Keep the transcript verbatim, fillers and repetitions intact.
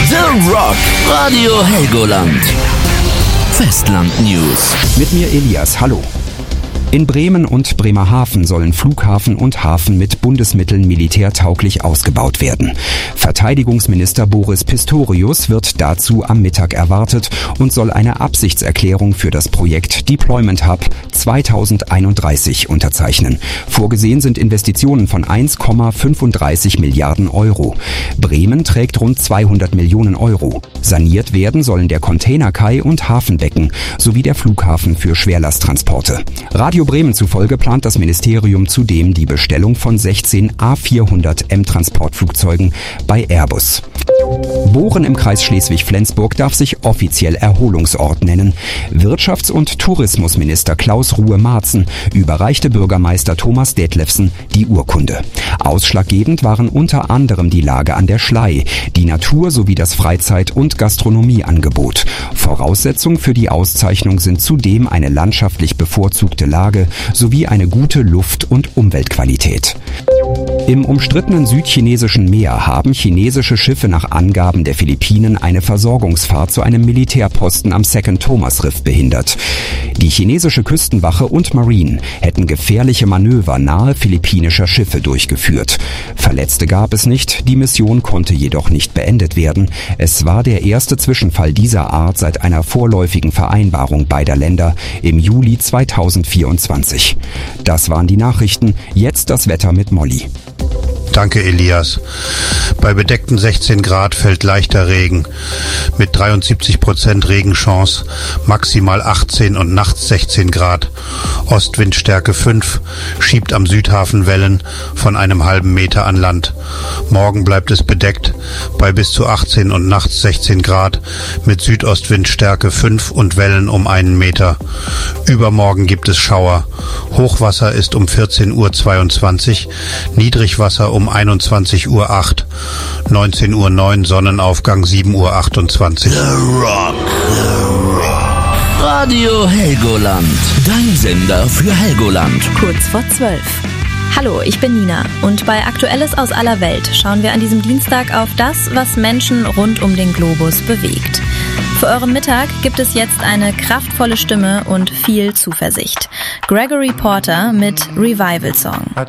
The Rock, Radio Helgoland. Festland News. Mit mir Elias, hallo. In Bremen und Bremerhaven sollen Flughafen und Hafen mit Bundesmitteln militärtauglich ausgebaut werden. Verteidigungsminister Boris Pistorius wird dazu am Mittag erwartet und soll eine Absichtserklärung für das Projekt Deployment Hub zweitausendeinunddreißig unterzeichnen. Vorgesehen sind Investitionen von eins Komma fünfunddreißig Milliarden Euro. Bremen trägt rund zweihundert Millionen Euro. Saniert werden sollen der Containerkai und Hafenbecken sowie der Flughafen für Schwerlasttransporte. Radio Bremen zufolge plant das Ministerium zudem die Bestellung von sechzehn A vierhundert M Transportflugzeugen bei Airbus. Bohren im Kreis Schleswig-Flensburg darf sich offiziell Erholungsort nennen. Wirtschafts- und Tourismusminister Klaus Ruhe-Marzen überreichte Bürgermeister Thomas Detlefsen die Urkunde. Ausschlaggebend waren unter anderem die Lage an der Schlei, die Natur sowie das Freizeit- und Gastronomieangebot. Voraussetzung für die Auszeichnung sind zudem eine landschaftlich bevorzugte Lage sowie eine gute Luft- und Umweltqualität. Im umstrittenen südchinesischen Meer haben chinesische Schiffe nach Angaben der Philippinen eine Versorgungsfahrt zu einem Militärposten am Second Thomas Riff behindert. Die chinesische Küstenwache und Marine hätten gefährliche Manöver nahe philippinischer Schiffe durchgeführt. Verletzte gab es nicht, die Mission konnte jedoch nicht beendet werden. Es war der erste Zwischenfall dieser Art seit einer vorläufigen Vereinbarung beider Länder im Juli zweitausendvierundzwanzig. Das waren die Nachrichten, jetzt das Wetter mit Molly. Danke, Elias. Bei bedeckten sechzehn Grad fällt leichter Regen. Mit dreiundsiebzig Prozent Regenchance, maximal achtzehn und nachts sechzehn Grad. Ostwindstärke fünf, schiebt am Südhafen Wellen von einem halben Meter an Land. Morgen bleibt es bedeckt, bei bis zu achtzehn und nachts sechzehn Grad, mit Südostwindstärke fünf und Wellen um einen Meter. Übermorgen gibt es Schauer. Hochwasser ist um vierzehn Uhr zweiundzwanzig, Niedrigwasser um einundzwanzig Uhr acht, neunzehn Uhr neun Sonnenaufgang, sieben Uhr achtundzwanzig. The Rock, The Rock. Radio Helgoland, dein Sender für Helgoland. Kurz vor zwölf. Hallo, ich bin Nina und bei Aktuelles aus aller Welt schauen wir an diesem Dienstag auf das, was Menschen rund um den Globus bewegt. Für euren Mittag gibt es jetzt eine kraftvolle Stimme und viel Zuversicht. Gregory Porter mit Revival Song. I